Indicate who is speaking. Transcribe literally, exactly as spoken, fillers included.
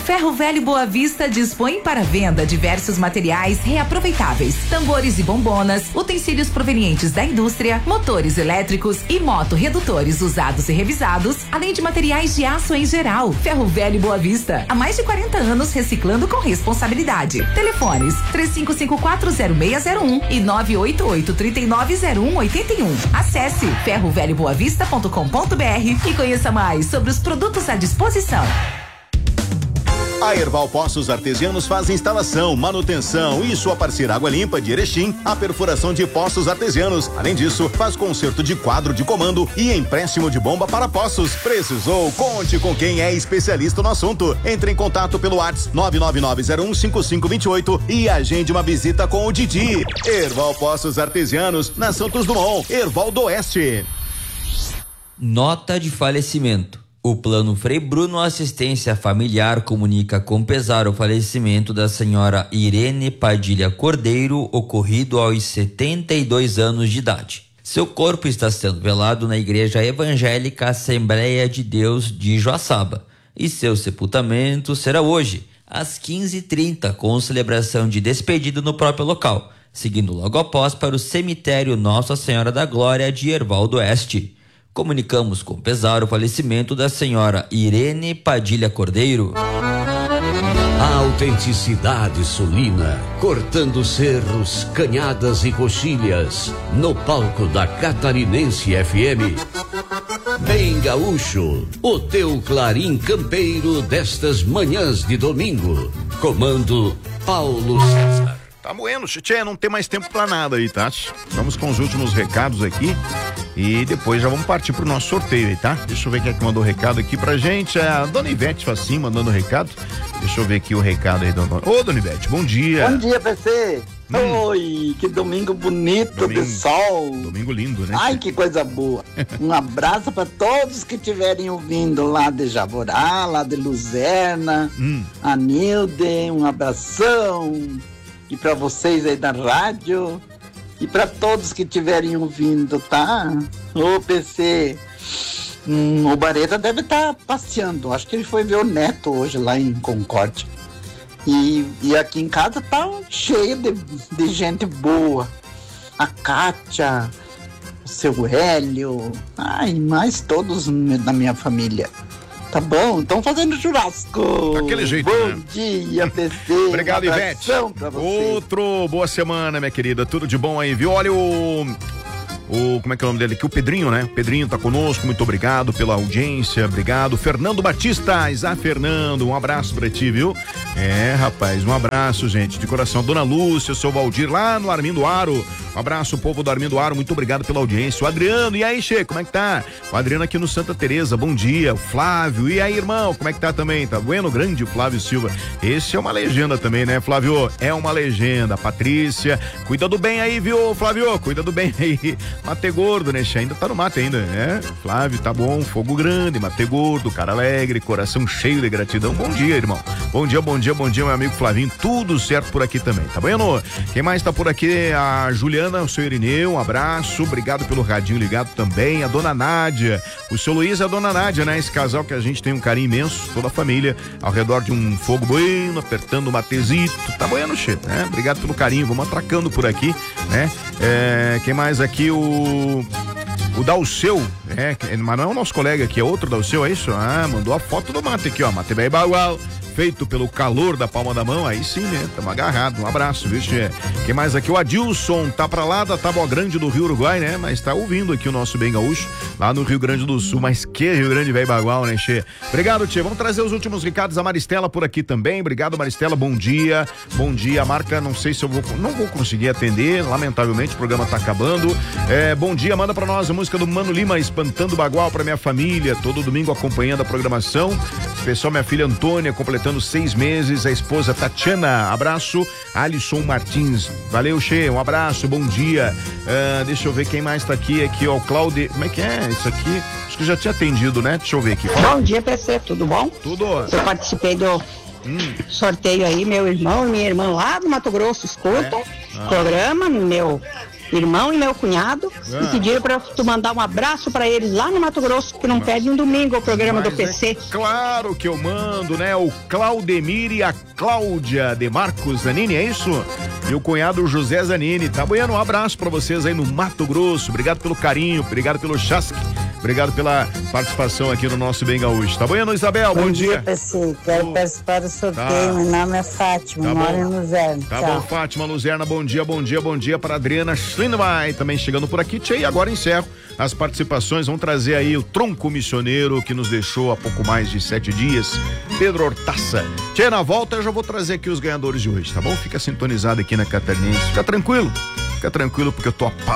Speaker 1: Ferro Velho Boa Vista dispõe para venda diversos materiais reaproveitáveis, tambores e bombonas, utensílios provenientes da indústria, motores elétricos e moto-redutores usados e revisados, além de materiais de aço em geral. Ferro Velho Boa Vista, há mais de quarenta anos reciclando com responsabilidade. Telefones três cinco cinco quatro zero seis zero um e nove oito oito, três nove zero um, oito um. Acesse ferro velho boa vista ponto com ponto br e conheça mais sobre os produtos à disposição.
Speaker 2: A Erval Poços Artesianos faz instalação, manutenção e sua parceira Água Limpa de Erechim, a perfuração de poços artesianos. Além disso, faz conserto de quadro de comando e empréstimo de bomba para poços. Precisou? Conte com quem é especialista no assunto. Entre em contato pelo WhatsApp nove nove nove zero um cinco cinco dois oito e agende uma visita com o Didi. Erval Poços Artesianos, na Santos Dumont, Erval do Oeste.
Speaker 3: Nota de falecimento. O Plano Frei Bruno Assistência Familiar comunica com pesar o falecimento da senhora Irene Padilha Cordeiro, ocorrido aos setenta e dois anos de idade. Seu corpo está sendo velado na Igreja Evangélica Assembleia de Deus de Joaçaba e seu sepultamento será hoje, às quinze e trinta, com celebração de despedida no próprio local, seguindo logo após para o cemitério Nossa Senhora da Glória de Erval do Oeste. Comunicamos com pesar o falecimento da senhora Irene Padilha Cordeiro.
Speaker 4: A autenticidade sulina, cortando cerros, canhadas e coxilhas, no palco da Catarinense F M. Bem Gaúcho, o teu clarim campeiro destas manhãs de domingo. Comando Paulo César.
Speaker 2: Tá moendo, tchê, não tem mais tempo pra nada aí, tá? Vamos com os últimos recados aqui e depois já vamos partir pro nosso sorteio aí, tá? Deixa eu ver quem é que mandou o recado aqui pra gente. É a Dona Ivete Facim mandando o recado. Deixa eu ver aqui o recado aí, Dona. Ô, Dona Ivete, bom dia.
Speaker 5: Bom dia, P C. Hum. Oi, que domingo bonito domingo, de sol.
Speaker 2: Domingo lindo, né?
Speaker 5: Ai, que coisa boa. Um abraço para todos que estiverem ouvindo lá de Jaborá, lá de Luzerna, hum. a Nilde, um abração. E para vocês aí da rádio e para todos que estiverem ouvindo, tá? Ô, P C, hum, o Bareta deve estar tá passeando. Acho que ele foi ver o neto hoje lá em Concórdia. E, e aqui em casa tá cheio de, de gente boa. A Kátia, o seu Hélio, ai, mais todos da minha família. Tá bom, estão fazendo churrasco.
Speaker 2: Daquele jeito,
Speaker 5: bom
Speaker 2: né?
Speaker 5: dia, P C.
Speaker 2: Obrigado, Ivete. Outro, boa semana, minha querida. Tudo de bom aí, viu? Olha o... O, como é que é o nome dele aqui? O Pedrinho, né? Pedrinho tá conosco, muito obrigado pela audiência, obrigado. Fernando Batista, Isá Fernando, um abraço pra ti, viu? É, rapaz, um abraço, gente, de coração. Dona Lúcia, seu Valdir, lá no Armindo Aro, um abraço, povo do Armindo Aro, muito obrigado pela audiência. O Adriano, e aí, Che, como é que tá? O Adriano aqui no Santa Teresa, bom dia. O Flávio, e aí, irmão, como é que tá também? Tá bueno? Grande o Flávio Silva. Esse é uma legenda também, né, Flávio? É uma legenda. A Patrícia, cuida do bem aí, viu, Flávio? Cuida do bem aí. Mate Gordo, né? Ainda tá no mate ainda, né? Flávio, tá bom, fogo grande, Mate Gordo, cara alegre, coração cheio de gratidão. Bom dia, irmão. Bom dia, bom dia, bom dia, meu amigo Flavinho. Tudo certo por aqui também, tá vendo? Quem mais tá por aqui? A Juliana, o seu Irineu, um abraço, obrigado pelo radinho ligado também. A dona Nádia, o seu Luiz e a dona Nádia, né? Esse casal que a gente tem um carinho imenso, toda a família, ao redor de um fogo bueno, apertando o matezito. Tá bueno, che, né? Obrigado pelo carinho, vamos atracando por aqui, né? É, quem mais aqui? O O Dalceu, é, mas não é o nosso colega aqui, é outro Dalceu, é isso? Ah, mandou a foto do mate aqui, ó, mate bem bagual, feito pelo calor da palma da mão, aí sim, né, tamo agarrado, um abraço, viu, che? Quem mais aqui? O Adilson, tá pra lá da Tábua Grande do Rio Uruguai, né, mas tá ouvindo aqui o nosso Bem Gaúcho, lá no Rio Grande do Sul, mas que Rio Grande bem bagual, né, che? Obrigado, che, vamos trazer os últimos recados, a Maristela por aqui também, obrigado, Maristela, bom dia, bom dia, a marca, não sei se eu vou, não vou conseguir atender, lamentavelmente, o programa tá acabando, é, bom dia, manda pra nós a música do Mano Lima, Espantando Bagual, pra minha família, todo domingo acompanhando a programação, especial minha filha Antônia, completando seis meses, a esposa Tatiana, abraço, Alisson Martins, valeu, Che, um abraço, bom dia, uh, deixa eu ver quem mais tá aqui, aqui, ó, o Claudio, como é que é isso aqui? Acho que já tinha atendido, né? Deixa eu ver aqui.
Speaker 6: Bom dia, P C, tudo bom?
Speaker 2: Tudo.
Speaker 6: Eu participei do hum. sorteio aí, meu irmão e minha irmã lá do Mato Grosso, escuta,
Speaker 2: é? ah.
Speaker 6: programa, meu irmão e meu cunhado, ah. e pediram para tu mandar um abraço para eles lá no Mato Grosso, que não Mas... perde um domingo o programa Mas do P C.
Speaker 2: É claro que eu mando, né? O Claudemir e a Cláudia de Marcos Zanini, é isso? E o cunhado José Zanini, tá bom? Um abraço para vocês aí no Mato Grosso. Obrigado pelo carinho, obrigado pelo chasque. Obrigado pela participação aqui no nosso Bem Gaúcho. Tá bom, Isabel? Bom, bom dia.
Speaker 7: dia. P C. Quero oh. participar do sorteio. Tá. Meu nome é Fátima, tá moro em Luzerna.
Speaker 2: Tá
Speaker 7: Tchau.
Speaker 2: bom, Fátima Luzerna, bom dia, bom dia, bom dia para Adriana Schlindemann, também chegando por aqui. Tchê, e agora encerro as participações. Vamos trazer aí o tronco missioneiro que nos deixou há pouco mais de sete dias, Pedro Hortaça. Tchê, na volta eu já vou trazer aqui os ganhadores de hoje, tá bom? Fica sintonizado aqui na Catarinense. Fica tranquilo, fica tranquilo porque eu tô a pau.